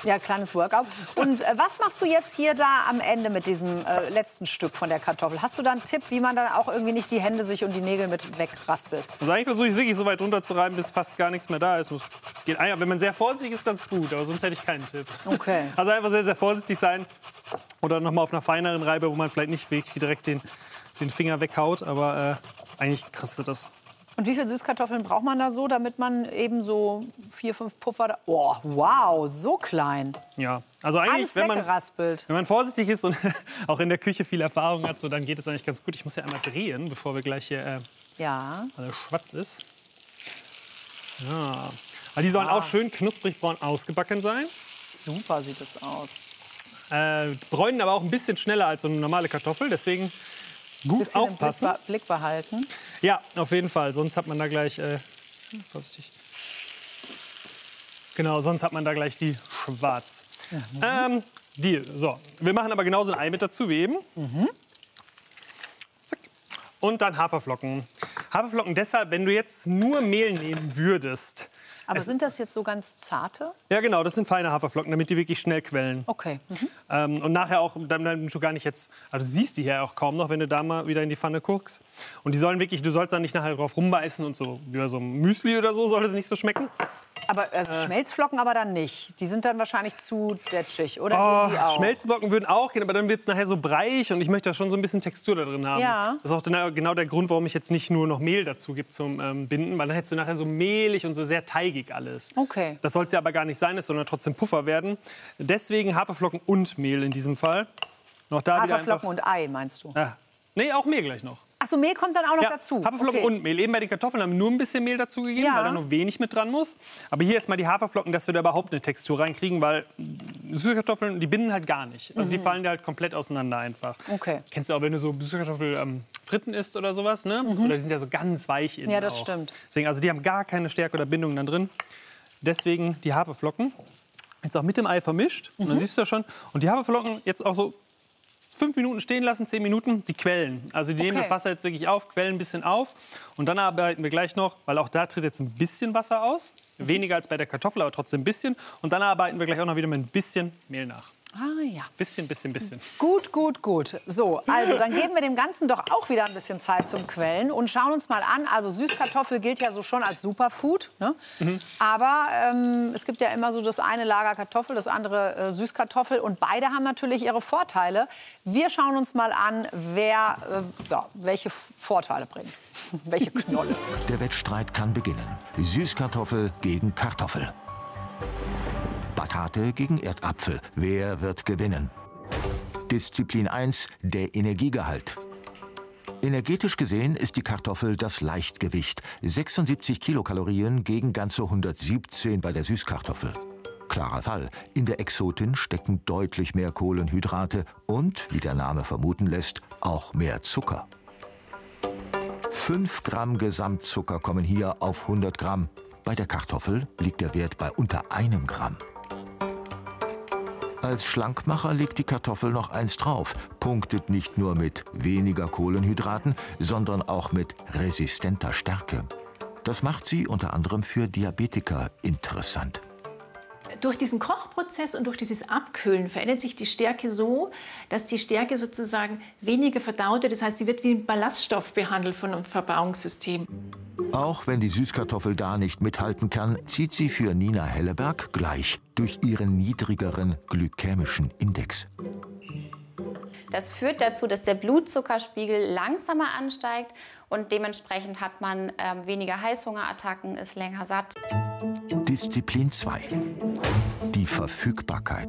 Ja, kleines Workout. Und was machst du jetzt hier da am Ende mit diesem letzten Stück von der Kartoffel? Hast du da einen Tipp, wie man dann auch irgendwie nicht die Hände sich und die Nägel mit wegraspelt? Also eigentlich versuche ich wirklich so weit runterzureiben, bis fast gar nichts mehr da ist. Wenn man sehr vorsichtig ist, ganz gut, aber sonst hätte ich keinen Tipp. Okay. Also einfach sehr, sehr vorsichtig sein oder noch mal auf einer feineren Reibe, wo man vielleicht nicht wirklich direkt den Finger weghaut, aber eigentlich kriegst du das. Und wie viele Süßkartoffeln braucht man da so, damit man eben so 4, 5 Puffer da... Oh, wow, so klein. Ja, also eigentlich, wenn man vorsichtig ist und auch in der Küche viel Erfahrung hat, so, dann geht es eigentlich ganz gut. Ich muss ja einmal drehen, bevor wir gleich hier alles schwarz ist. So. Aber die sollen auch schön knusprig braun ausgebacken sein. Super sieht es aus. Bräunen aber auch ein bisschen schneller als so eine normale Kartoffel, deswegen gut aufpassen. Blick behalten. Ja, auf jeden Fall. Sonst hat man da gleich vorsichtig. Genau, sonst hat man da gleich die schwarz. Deal. So, wir machen aber genauso ein Ei mit dazu wie eben. Zack. Und dann Haferflocken. Haferflocken deshalb, wenn du jetzt nur Mehl nehmen würdest. Aber sind das jetzt so ganz zarte? Ja, genau, das sind feine Haferflocken, damit die wirklich schnell quellen. Okay. Und nachher auch, damit du gar nicht jetzt, also du siehst die hier auch kaum noch, wenn du da mal wieder in die Pfanne guckst. Und die sollen wirklich, du sollst dann nicht nachher drauf rumbeißen und so, wie bei so einem Müsli oder so, soll es nicht so schmecken. Aber Schmelzflocken aber dann nicht. Die sind dann wahrscheinlich zu detschig, oder? Gehen die auch? Schmelzflocken würden auch gehen, aber dann wird es nachher so breiig und ich möchte da schon so ein bisschen Textur da drin haben. Ja. Das ist auch genau der Grund, warum ich jetzt nicht nur noch Mehl dazu gebe zum Binden, weil dann hättest du nachher so mehlig und so sehr teigig alles. Okay. Das soll es ja aber gar nicht sein, es soll ja trotzdem Puffer werden. Deswegen Haferflocken und Mehl in diesem Fall. Noch da Haferflocken und Ei, meinst du? Nee, auch Mehl gleich noch. Ach so, Mehl kommt dann auch noch dazu? Haferflocken und Mehl. Eben bei den Kartoffeln haben wir nur ein bisschen Mehl dazu gegeben, weil da nur wenig mit dran muss. Aber hier erstmal die Haferflocken, dass wir da überhaupt eine Textur reinkriegen, weil Süßkartoffeln, die binden halt gar nicht. Also die fallen da halt komplett auseinander einfach. Okay. Kennst du auch, wenn du so Süßkartoffel fritten isst oder sowas, ne? Oder die sind ja so ganz weich innen. Ja, das stimmt. Deswegen, also die haben gar keine Stärke oder Bindung dann drin. Deswegen die Haferflocken. Jetzt auch mit dem Ei vermischt. Und dann siehst du ja schon. Und die Haferflocken jetzt auch so 5 Minuten stehen lassen, 10 Minuten, die quellen. Also die nehmen das Wasser jetzt wirklich auf, quellen ein bisschen auf. Und dann arbeiten wir gleich noch, weil auch da tritt jetzt ein bisschen Wasser aus. Weniger als bei der Kartoffel, aber trotzdem ein bisschen. Und dann arbeiten wir gleich auch noch wieder mit ein bisschen Mehl nach. Ah ja. Bisschen. Gut, gut, gut. So, also dann geben wir dem Ganzen doch auch wieder ein bisschen Zeit zum Quellen und schauen uns mal an. Also Süßkartoffel gilt ja so schon als Superfood, ne? Aber es gibt ja immer so das eine Lager Kartoffel, das andere Süßkartoffel und beide haben natürlich ihre Vorteile. Wir schauen uns mal an, wer welche Vorteile bringt, welche Knolle. Der Wettstreit kann beginnen. Süßkartoffel gegen Kartoffel. Patate gegen Erdapfel. Wer wird gewinnen? Disziplin 1, der Energiegehalt. Energetisch gesehen ist die Kartoffel das Leichtgewicht. 76 Kilokalorien gegen ganze 117 bei der Süßkartoffel. Klarer Fall. In der Exotin stecken deutlich mehr Kohlenhydrate und, wie der Name vermuten lässt, auch mehr Zucker. 5 Gramm Gesamtzucker kommen hier auf 100 Gramm. Bei der Kartoffel liegt der Wert bei unter 1 Gramm. Als Schlankmacher legt die Kartoffel noch eins drauf, punktet nicht nur mit weniger Kohlenhydraten, sondern auch mit resistenter Stärke. Das macht sie unter anderem für Diabetiker interessant. Durch diesen Kochprozess und durch dieses Abkühlen verändert sich die Stärke so, dass die Stärke sozusagen weniger verdaut wird. Das heißt, sie wird wie ein Ballaststoff behandelt von einem Verdauungssystem. Auch wenn die Süßkartoffel da nicht mithalten kann, zieht sie für Nina Helleberg gleich durch ihren niedrigeren glykämischen Index. Das führt dazu, dass der Blutzuckerspiegel langsamer ansteigt und dementsprechend hat man weniger Heißhungerattacken, ist länger satt. Disziplin 2. Die Verfügbarkeit.